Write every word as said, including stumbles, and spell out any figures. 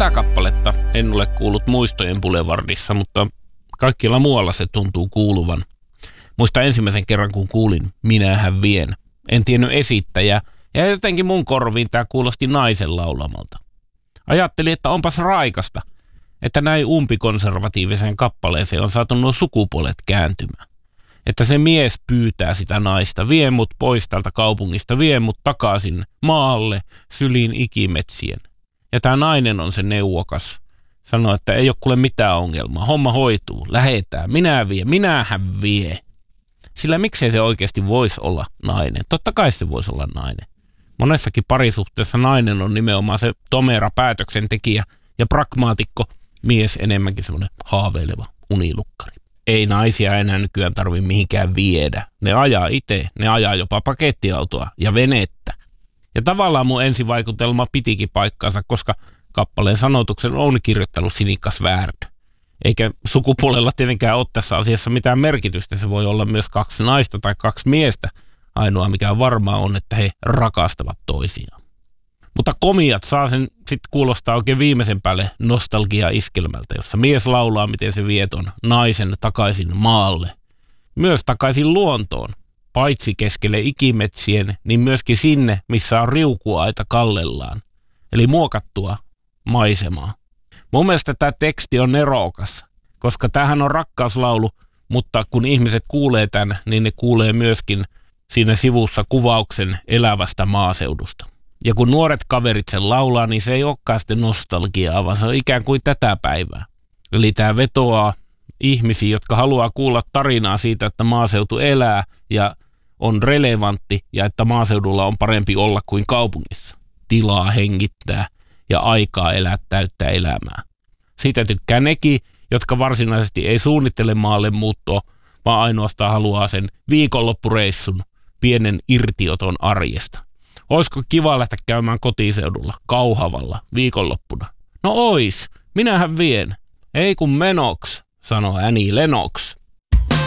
Tätä kappaletta en ole kuullut Muistojen Boulevardissa, mutta kaikkialla muualla se tuntuu kuuluvan. Muista ensimmäisen kerran, kun kuulin Minähän vien. En tiennyt esittäjää, ja jotenkin mun korviin tää kuulosti naisen laulamalta. Ajattelin, että onpas raikasta, että näin umpikonservatiiviseen kappaleeseen on saatu nuo sukupuolet kääntymään. Että se mies pyytää sitä naista, vie mut pois tältä kaupungista, vie mut takaisin maalle, syliin ikimetsien. Ja tää nainen on se neuvokas. Sanoo, että ei ole kuule mitään ongelmaa, homma hoituu, lähetään, minä vie, minähän vie. Sillä miksei se oikeasti voisi olla nainen? Totta kai se voisi olla nainen. Monessakin parisuhteessa nainen on nimenomaan se tomera päätöksentekijä ja pragmaatikko, mies enemmänkin semmoinen haaveileva unilukkari. Ei naisia enää nykyään tarvitse mihinkään viedä. Ne ajaa itse, ne ajaa jopa pakettiautoa ja venettä. Ja tavallaan mun ensivaikutelma pitikin paikkaansa, koska kappaleen sanotuksen on kirjoittanut Sinikas Väärd. Eikä sukupuolella tietenkään ole tässä asiassa mitään merkitystä. Se voi olla myös kaksi naista tai kaksi miestä. Ainoa mikä varmaa on, että he rakastavat toisiaan. Mutta komiat saa sen sitten kuulostaa oikein viimeisen päälle nostalgia-iskelmältä, jossa mies laulaa, miten se vie ton naisen takaisin maalle. Myös takaisin luontoon. Paitsi keskelle ikimetsien, niin myöskin sinne, missä on riukuaita kallellaan. Eli muokattua maisemaa. Mun mielestä tämä teksti on nerokas, koska tämähän on rakkauslaulu, mutta kun ihmiset kuulee tämän, niin ne kuulee myöskin siinä sivussa kuvauksen elävästä maaseudusta. Ja kun nuoret kaverit sen laulaa, niin se ei olekaan sitten nostalgiaa, vaan se on ikään kuin tätä päivää. Eli tämä vetoaa ihmisiä, jotka haluaa kuulla tarinaa siitä, että maaseutu elää ja on relevantti ja että maaseudulla on parempi olla kuin kaupungissa. Tilaa hengittää ja aikaa elää täyttää elämää. Siitä tykkää nekin, jotka varsinaisesti ei suunnittele maalle muuttoa, vaan ainoastaan haluaa sen viikonloppureissun, pienen irtioton arjesta. Olisiko kiva lähteä käymään kotiseudulla, Kauhavalla, viikonloppuna? No ois, minähän vien. Ei kun menoks, sanoo Annie Lennox.